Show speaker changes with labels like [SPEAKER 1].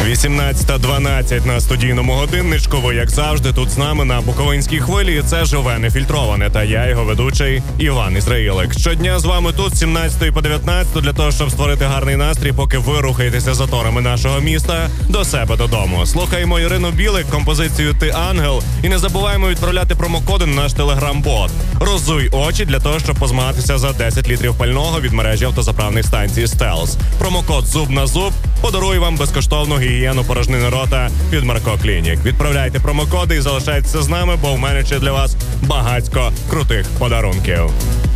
[SPEAKER 1] 18:12 на студійному годинничку. Ви, як завжди, тут з нами на Буковинській хвилі. І це «Живе нефільтроване» та я, його ведучий Іван Ізраїлик. Щодня з вами тут з 17 по 19 для того, щоб створити гарний настрій, поки ви рухаєтеся заторами нашого міста до себе додому. Слухаємо Ірину Білик, композицію «Ти ангел». І не забуваємо відправляти промокоди на наш телеграм-бот. Розуй очі для того, щоб позмагатися за 10 літрів пального від мережі автозаправних станцій «Стелс». Промокод «Зуб на зуб» подарує вам безкоштовну гігієну порожнини рота від Марко Клінік. Відправляйте промокоди і залишайтеся з нами, бо в мене ще для вас багатько крутих подарунків.